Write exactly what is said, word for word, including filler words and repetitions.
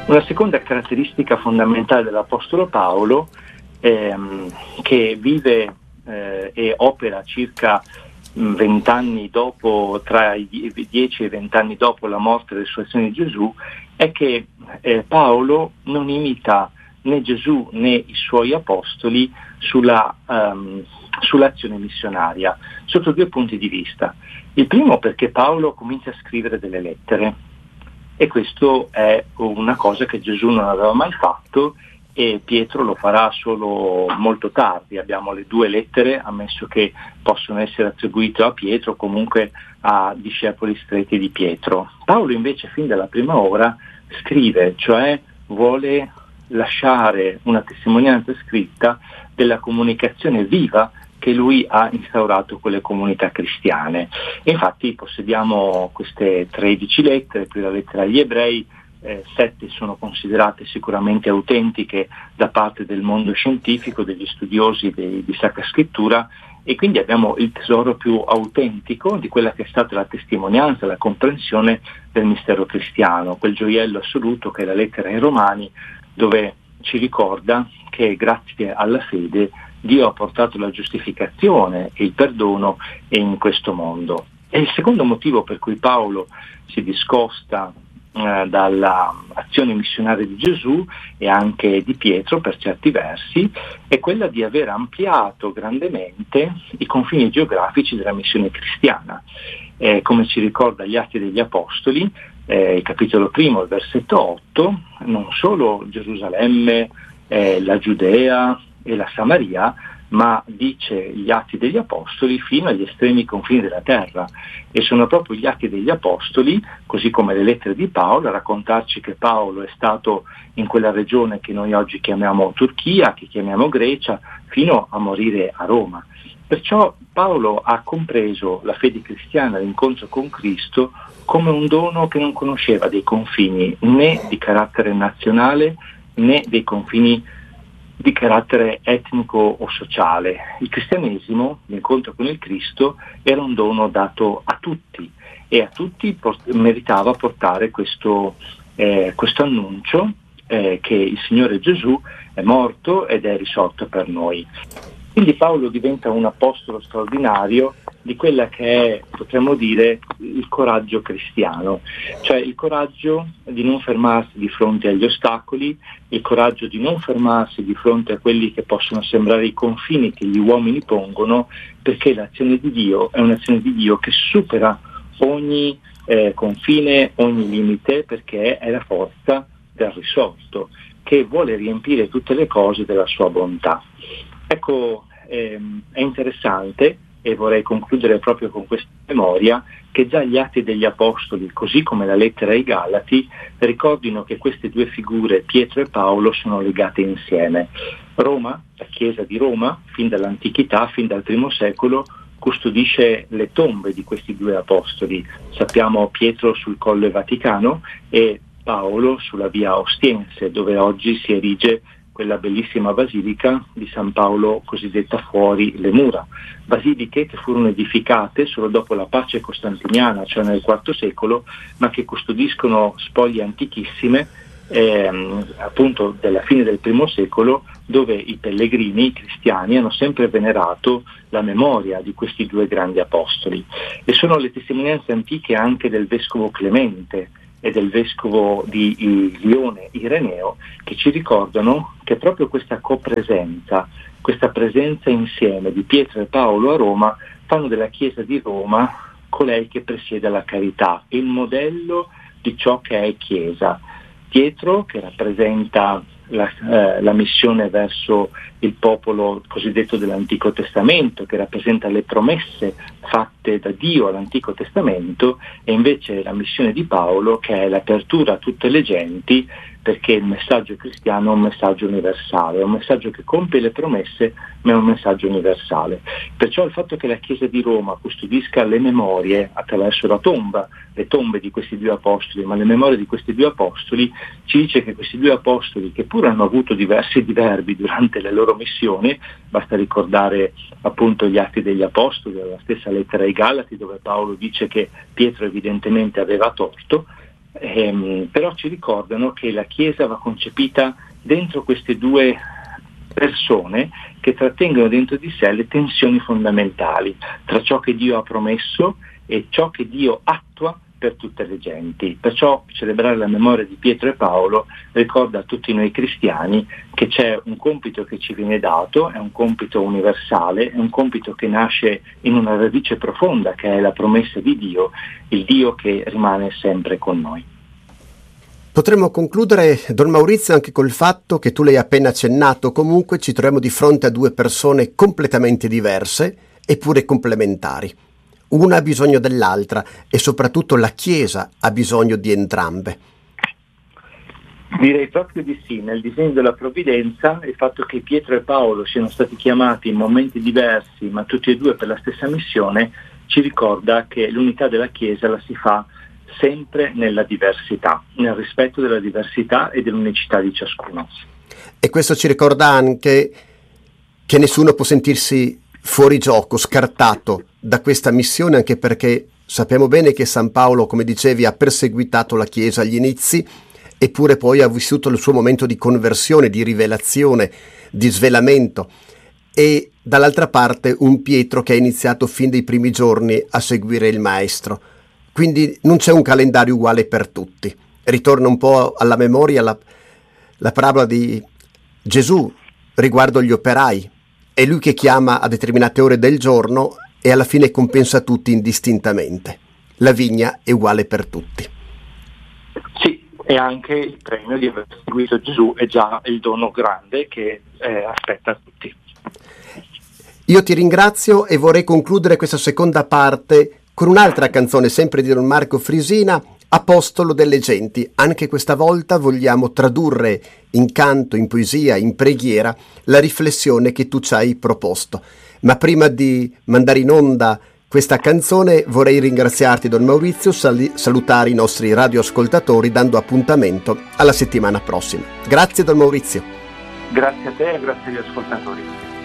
Una seconda caratteristica fondamentale dell'Apostolo Paolo, ehm, che vive eh, e opera circa vent'anni dopo, tra i dieci e i vent'anni dopo la morte e la risurrezione di Gesù, è che eh, Paolo non imita né Gesù né i suoi apostoli sulla, um, sull'azione missionaria, sotto due punti di vista. Il primo perché Paolo comincia a scrivere delle lettere, e questo è una cosa che Gesù non aveva mai fatto, e Pietro lo farà solo molto tardi. Abbiamo le due lettere, ammesso che possono essere attribuite a Pietro, comunque a discepoli stretti di Pietro. Paolo invece fin dalla prima ora scrive, cioè vuole lasciare una testimonianza scritta della comunicazione viva che lui ha instaurato con le comunità cristiane. E infatti possediamo queste tredici lettere, più la lettera agli ebrei. Eh, sette sono considerate sicuramente autentiche da parte del mondo scientifico, degli studiosi di, di Sacra Scrittura, e quindi abbiamo il tesoro più autentico di quella che è stata la testimonianza, la comprensione del mistero cristiano, quel gioiello assoluto che è la lettera ai Romani, dove ci ricorda che grazie alla fede Dio ha portato la giustificazione e il perdono in questo mondo. E il secondo motivo per cui Paolo si discosta dall'azione missionaria di Gesù e anche di Pietro per certi versi è quella di aver ampliato grandemente i confini geografici della missione cristiana. Eh, come ci ricorda gli Atti degli Apostoli, eh, il capitolo primo, il versetto otto, non solo Gerusalemme, eh, la Giudea e la Samaria, ma dice gli Atti degli Apostoli fino agli estremi confini della terra, e sono proprio gli Atti degli Apostoli, così come le lettere di Paolo, a raccontarci che Paolo è stato in quella regione che noi oggi chiamiamo Turchia, che chiamiamo Grecia, fino a morire a Roma. Perciò Paolo ha compreso la fede cristiana, l'incontro con Cristo, come un dono che non conosceva dei confini né di carattere nazionale né dei confini di carattere etnico o sociale. Il cristianesimo, l'incontro con il Cristo, era un dono dato a tutti, e a tutti port- meritava portare questo, eh, questo annuncio eh, che il Signore Gesù è morto ed è risorto per noi. Quindi Paolo diventa un apostolo straordinario di quella che è, potremmo dire, il coraggio cristiano, cioè il coraggio di non fermarsi di fronte agli ostacoli, il coraggio di non fermarsi di fronte a quelli che possono sembrare i confini che gli uomini pongono, perché l'azione di Dio è un'azione di Dio che supera ogni eh, confine, ogni limite, perché è la forza del risorto, che vuole riempire tutte le cose della sua bontà. Ecco, ehm, è interessante, e vorrei concludere proprio con questa memoria, che già gli Atti degli Apostoli, così come la lettera ai Galati, ricordino che queste due figure, Pietro e Paolo, sono legate insieme. Roma, la Chiesa di Roma, fin dall'antichità, fin dal primo secolo, custodisce le tombe di questi due apostoli. Sappiamo Pietro sul Colle Vaticano e Paolo sulla via Ostiense, dove oggi si erige quella bellissima basilica di San Paolo cosiddetta fuori le mura. Basiliche che furono edificate solo dopo la pace costantiniana, cioè nel quarto secolo, ma che custodiscono spoglie antichissime, ehm, appunto della fine del primo secolo, dove i pellegrini, i cristiani, hanno sempre venerato la memoria di questi due grandi apostoli. E sono le testimonianze antiche anche del vescovo Clemente e del vescovo di Lione Ireneo, che ci ricordano che proprio questa copresenza, questa presenza insieme di Pietro e Paolo a Roma, fanno della Chiesa di Roma colei che presiede alla carità, il modello di ciò che è Chiesa. Pietro, che rappresenta la, eh, la missione verso il popolo cosiddetto dell'Antico Testamento, che rappresenta le promesse fatte da Dio all'Antico Testamento, e invece la missione di Paolo, che è l'apertura a tutte le genti, perché il messaggio cristiano è un messaggio universale, è un messaggio che compie le promesse, ma è un messaggio universale. Perciò il fatto che la Chiesa di Roma custodisca le memorie attraverso la tomba, le tombe di questi due apostoli, ma le memorie di questi due apostoli, ci dice che questi due apostoli, che pur hanno avuto diversi diverbi durante le loro missioni, basta ricordare appunto gli Atti degli Apostoli, la stessa lettera ai Galati, dove Paolo dice che Pietro evidentemente aveva torto, ehm, però ci ricordano che la Chiesa va concepita dentro queste due persone che trattengono dentro di sé le tensioni fondamentali tra ciò che Dio ha promesso e ciò che Dio attua per tutte le genti. Perciò celebrare la memoria di Pietro e Paolo ricorda a tutti noi cristiani che c'è un compito che ci viene dato, è un compito universale, è un compito che nasce in una radice profonda che è la promessa di Dio, il Dio che rimane sempre con noi. Potremmo concludere, Don Maurizio, anche col fatto che tu l'hai appena accennato, comunque ci troviamo di fronte a due persone completamente diverse eppure complementari. Una ha bisogno dell'altra e soprattutto la Chiesa ha bisogno di entrambe. Direi proprio di sì. Nel disegno della provvidenza il fatto che Pietro e Paolo siano stati chiamati in momenti diversi ma tutti e due per la stessa missione ci ricorda che l'unità della Chiesa la si fa sempre nella diversità, nel rispetto della diversità e dell'unicità di ciascuno. E questo ci ricorda anche che nessuno può sentirsi fuori gioco, scartato da questa missione, anche perché sappiamo bene che San Paolo, come dicevi, ha perseguitato la Chiesa agli inizi, eppure poi ha vissuto il suo momento di conversione, di rivelazione, di svelamento. E dall'altra parte un Pietro che ha iniziato fin dai primi giorni a seguire il Maestro. Quindi non c'è un calendario uguale per tutti. Ritorna un po' alla memoria la, la parabola di Gesù riguardo gli operai. È lui che chiama a determinate ore del giorno e alla fine compensa tutti indistintamente. La vigna è uguale per tutti. Sì, e anche il premio di aver seguito Gesù è già il dono grande che eh, aspetta a tutti. Io ti ringrazio e vorrei concludere questa seconda parte con un'altra canzone, sempre di Don Marco Frisina, Apostolo delle genti. Anche questa volta vogliamo tradurre in canto, in poesia, in preghiera la riflessione che tu ci hai proposto. Ma prima di mandare in onda questa canzone vorrei ringraziarti, Don Maurizio, sal- salutare i nostri radioascoltatori dando appuntamento alla settimana prossima. Grazie, Don Maurizio. Grazie a te e grazie agli ascoltatori.